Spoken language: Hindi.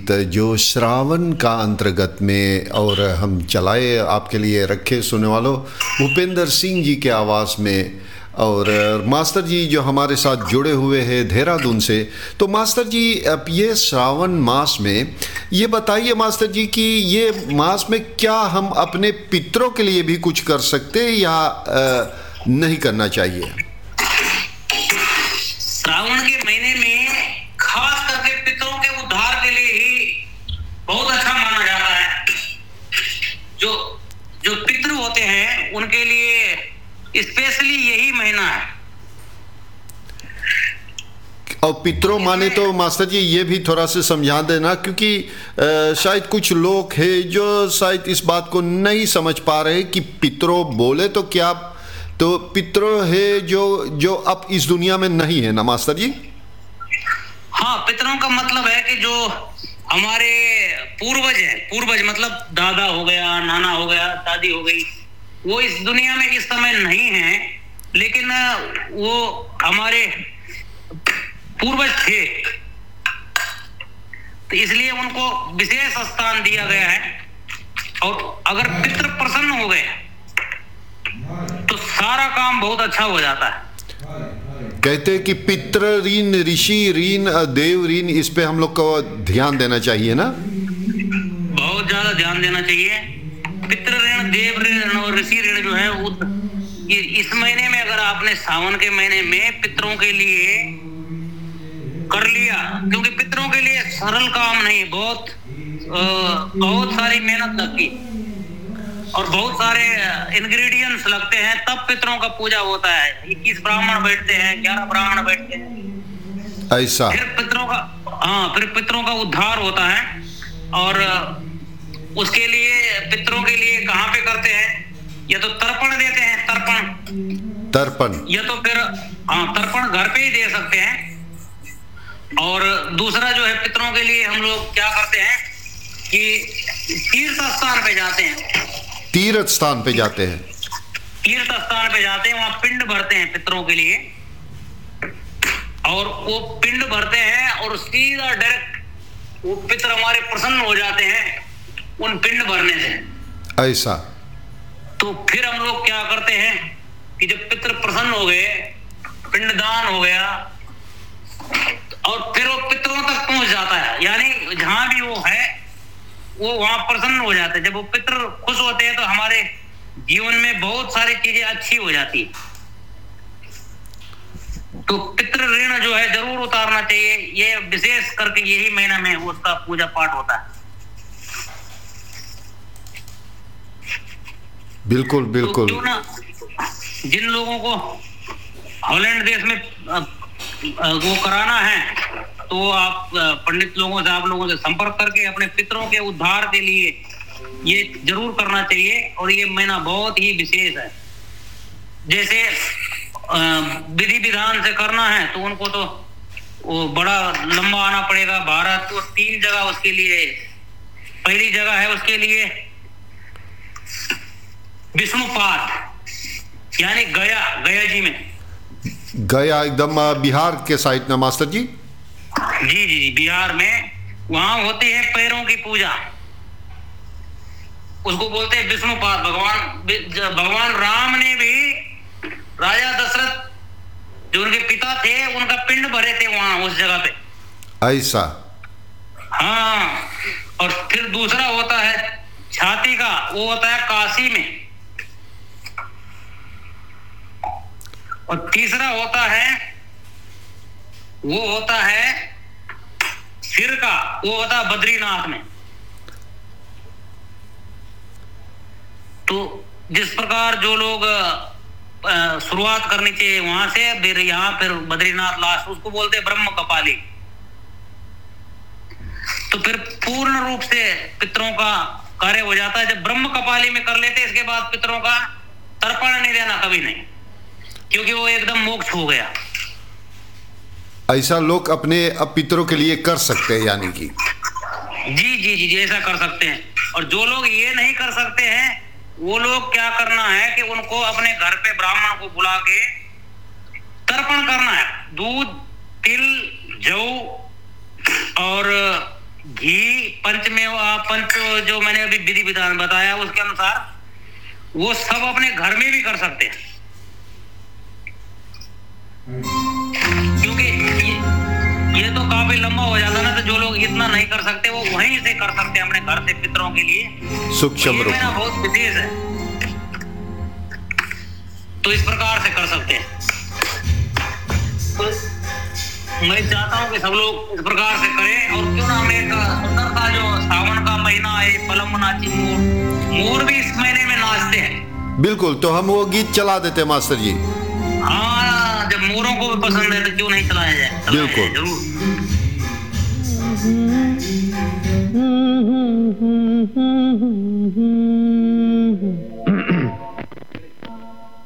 गीत जो श्रावण का अंतर्गत में और हम चलाए आपके लिए रखे सुनने वालों भूपेंद्र सिंह जी के आवाज़ में, और मास्टर जी जो हमारे साथ जुड़े हुए हैं देहरादून से। तो मास्टर जी अब ये श्रावण मास में ये बताइए मास्टर जी कि ये मास में क्या हम अपने पितरों के लिए भी कुछ कर सकते हैं या नहीं करना चाहिए? श्रावण के महीने में खास करके पितरों के उद्धार के लिए ही बहुत अच्छा माना जाता है। जो पितृ होते हैं उनके लिए स्पेशली यही महीना है। और पितरों माने तो मास्टर जी ये भी थोड़ा सा समझा देना, क्योंकि शायद कुछ लोग हैं जो शायद इस बात को नहीं समझ पा रहे कि पितरों बोले तो क्या, तो पितरों है जो अब इस दुनिया में नहीं है ना मास्टर जी? हाँ, पितरों का मतलब है कि जो हमारे पूर्वज हैं, पूर्वज मतलब दादा हो गया, नाना हो गया, दादी हो गई, वो इस दुनिया में इस समय नहीं है, लेकिन वो हमारे पूर्वज थे, तो इसलिए उनको विशेष स्थान दिया गया है। और अगर पितृ प्रसन्न हो गए तो सारा काम बहुत अच्छा हो जाता है। कहते हैं कि पितृ ऋण, ऋषि ऋण, देव ऋण, इस पे हम लोग को ध्यान देना चाहिए ना? बहुत ज्यादा ध्यान देना चाहिए। पितृ ऋण, देव ऋण और ऋषि ऋण जो है इस महीने में अगर आपने सावन के महीने में पितरों के लिए कर लिया, क्योंकि पितरों के लिए सरल काम नहीं, बहुत सारी मेहनत लगती और बहुत सारे इंग्रेडिएंट्स लगते हैं, तब पितरों का पूजा होता है। 21 ब्राह्मण बैठते हैं, 11 ब्राह्मण बैठते हैं, ऐसा फिर पितरों का उद्धार होता है। और उसके लिए पितरों के लिए कहाँ पे करते हैं? या तो तर्पण देते हैं, तर्पण, या तो फिर तर्पण घर पे ही दे सकते हैं। और दूसरा जो है पितरों के लिए हम लोग क्या करते हैं कि तीर्थ स्थान पे जाते हैं, तीर्थ स्थान पे जाते हैं, वहां पिंड भरते हैं पितरों के लिए, और वो पिंड भरते हैं और सीधा डायरेक्ट वो पितर हमारे प्रसन्न हो जाते हैं उन पिंड भरने से। ऐसा तो फिर हम लोग क्या करते हैं कि जब पितर प्रसन्न हो गए, पिंडदान हो गया, और फिर वो पितरों तक पहुंच जाता है, यानी जहां भी वो है वो वहां प्रसन्न हो जाते हैं। जब वो पितर खुश होते हैं तो हमारे जीवन में बहुत सारी चीजें अच्छी हो जाती है। तो पितृ ऋण जो है जरूर उतारना चाहिए। ये विशेष करके यही महीना में उसका पूजा पाठ होता है। बिल्कुल बिल्कुल। तो ना जिन लोगों को हॉलैंड देश में वो कराना है तो आप पंडित लोगों से, आप लोगों से संपर्क करके अपने पितरों के उद्धार के लिए ये जरूर करना चाहिए। और ये महीना बहुत ही विशेष है। जैसे विधि विधान से करना है तो उनको तो वो बड़ा लंबा आना पड़ेगा भारत। तो 3 जगह उसके लिए, पहली जगह है उसके लिए विष्णुपाद, यानी गया जी में, गया एकदम बिहार के साइड ना मास्टर जी? जी, बिहार में। वहां होती है पैरों की पूजा, उसको बोलते हैं विष्णुपाद। भगवान राम ने भी राजा दशरथ जो उनके पिता थे उनका पिंड भरे थे वहां उस जगह पे। ऐसा? हाँ। और फिर दूसरा होता है छाती का, वो होता है काशी में। और तीसरा होता है सिर का, वो होता है बद्रीनाथ में। तो जिस प्रकार जो लोग शुरुआत करनी चाहिए वहां से, फिर यहाँ फिर बद्रीनाथ लास्ट, उसको बोलते हैं ब्रह्म कपाली। तो फिर पूर्ण रूप से पितरों का कार्य हो जाता है जब ब्रह्म कपाली में कर लेते। इसके बाद पितरों का तर्पण नहीं देना कभी नहीं, क्योंकि वो एकदम मोक्ष हो गया। ऐसा लोग अपने अब पितरों के लिए कर सकते हैं, यानी कि जी ऐसा कर सकते हैं। और जो लोग ये नहीं कर सकते हैं वो लोग क्या करना है कि उनको अपने घर पे ब्राह्मण को बुला के तर्पण करना है। दूध, तिल, जौ और घी पंच जो मैंने अभी विधि विधान बताया उसके अनुसार वो सब अपने घर में भी कर सकते हैं, क्योंकि ये तो काफी लंबा हो जाता ना, तो जो लोग इतना नहीं कर सकते वो वहीं से कर सकते हैं अपने घर से पितरों के लिए। सूक्ष्म रूप में बहुत विशेष है, तो इस प्रकार से कर सकते हैं। तो मैं चाहता हूँ कि सब लोग इस प्रकार से करें, और क्यों ना हम एक सुंदर सा जो सावन का महीना है, पलम नाची मोर भी इस महीने में नाचते हैं। बिल्कुल, तो हम वो गीत चला देते हैं मास्टर जी। हाँ, जब मोरों को भी पसंद है तो क्यों नहीं चलाया जाए। बिल्कुल जरूर।